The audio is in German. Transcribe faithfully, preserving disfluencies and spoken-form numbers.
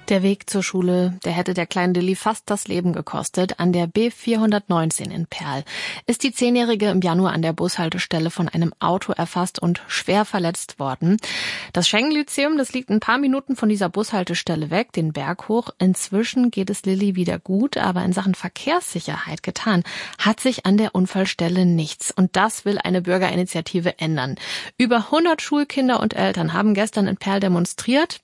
Der Weg zur Schule, der hätte der kleinen Lilly fast das Leben gekostet. An der B vierhundertneunzehn in Perl ist die Zehnjährige im Januar an der Bushaltestelle von einem Auto erfasst und schwer verletzt worden. Das Schengen-Lyzeum, das liegt ein paar Minuten von dieser Bushaltestelle weg, den Berg hoch. Inzwischen geht es Lilly wieder gut, aber in Sachen Verkehrssicherheit getan hat sich an der Unfallstelle nichts. Und das will eine Bürgerinitiative ändern. Über hundert Schulkinder und Eltern haben gestern in Perl demonstriert.